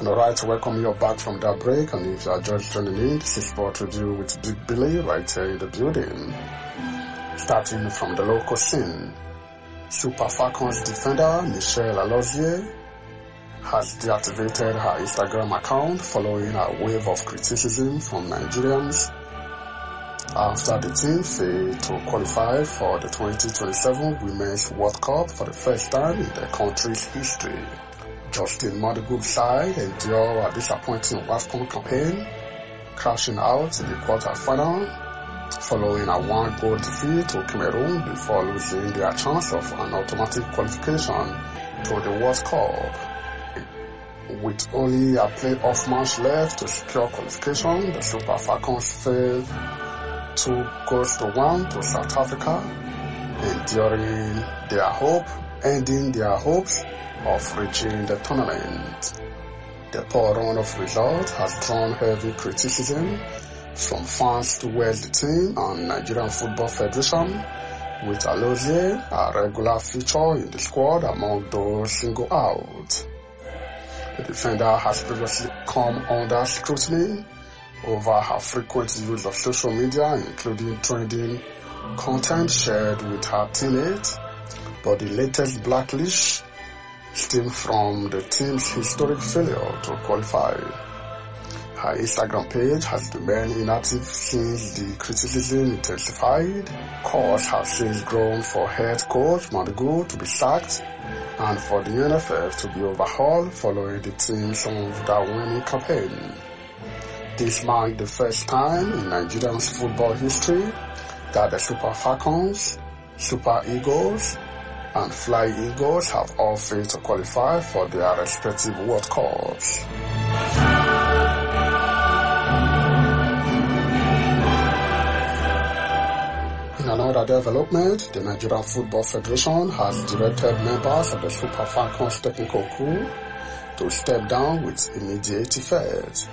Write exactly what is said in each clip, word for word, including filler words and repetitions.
And alright, welcome you back from that break, and if you are just joining in, this is Sport Review with Big Billy right here in the building. Starting from the local scene, Super Falcons defender Michelle Alozie has deactivated her Instagram account following a wave of criticism from Nigerians after the team failed to qualify for the twenty twenty-seven Women's World Cup for the first time in the country's history. Justin Madigo's side endured a disappointing WAFCON campaign, crashing out in the quarter-final following a one-goal defeat to Cameroon before losing their chance of an automatic qualification to the World Cup. With only a playoff match left to secure qualification, the Super Falcons fell two goals to one to South Africa, enduring their hope, ending their hopes of reaching the tournament. The poor run of results has drawn heavy criticism from fans towards the team and Nigerian Football Federation, with Alozie a regular feature in the squad among those singled out. The defender has previously come under scrutiny over her frequent use of social media, including trending content shared with her teammates, but the latest blacklist stemmed from the team's historic failure to qualify. Her Instagram page has remained inactive since the criticism intensified. Calls have since grown for head coach Madigo to be sacked and for the N F F to be overhauled following the team's winning campaign. This marked the first time in Nigerian's football history that the Super Falcons, Super Eagles, and Fly Eagles have all failed to qualify for their respective World Cups. In another development, the Nigerian Football Federation has directed members of the Super Falcons technical crew to step down with immediate effect.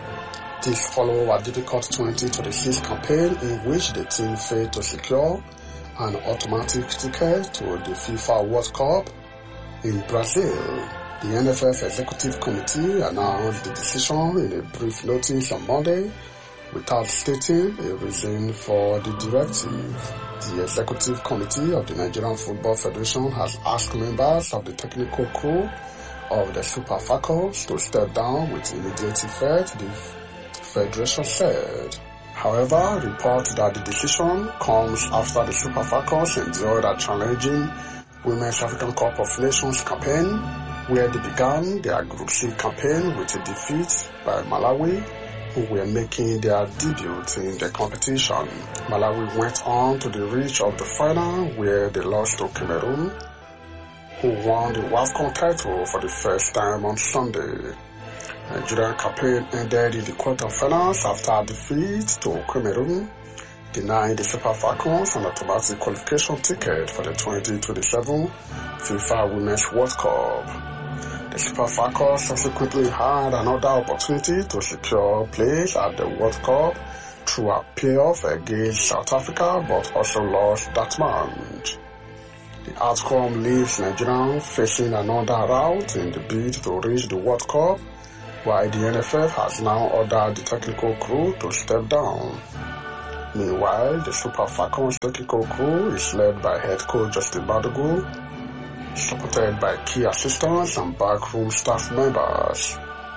This follows a difficult twenty twenty-six campaign in which the team failed to secure an automatic ticket to the FIFA World Cup in Brazil. The N F F Executive Committee announced the decision in a brief notice on Monday without stating a reason for the directive. The Executive Committee of the Nigerian Football Federation has asked members of the technical crew of the Super Falcons to step down with immediate effect, the Federation said. However, reports that the decision comes after the Super Falcons endured a challenging Women's African Cup of Nations campaign, where they began their Group C campaign with a defeat by Malawi, who were making their debut in the competition. Malawi went on to the reach of the final, where they lost to Cameroon, who won the WAFCON title for the first time on Sunday. Nigerian campaign ended in the quarterfinals after a defeat to Cameroon, denying the Super Falcons an automatic qualification ticket for the twenty twenty-seven FIFA Women's World Cup. The Super Falcons subsequently had another opportunity to secure place at the World Cup through a playoff against South Africa, but also lost that match. The outcome leaves Nigeria facing another route in the bid to reach the World Cup, while the N F F has now ordered the technical crew to step down. Meanwhile, the Super Falcons technical crew is led by head coach Justin Madigo, supported by key assistants and backroom staff members.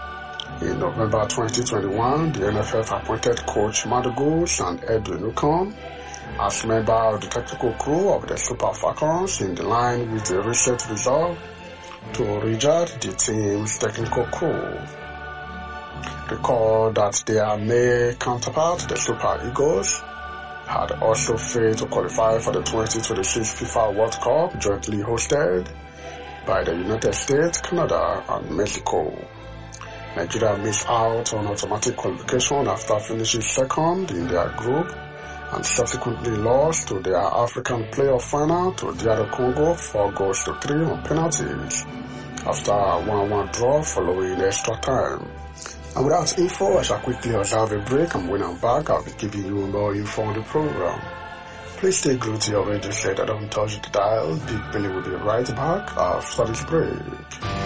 In November twenty twenty-one, the N F F appointed coach Madigo and Edwin Newcomb as member of the technical crew of the Super Falcons, in line with the recent resolve to reject the team's technical crew. Recall that their May counterpart, the Super Eagles, had also failed to qualify for the twenty twenty-six FIFA World Cup, jointly hosted by the United States, Canada, and Mexico. Nigeria missed out on automatic qualification after finishing second in their group and subsequently lost to their African playoff final to D R Congo four goals to three on penalties after a one one draw following extra time. And without info, I shall quickly observe a break, and when I'm back, I'll be giving you more info on the program. Please stay glued to your radio set and don't touch the dial. Big Billy will be right back after this break.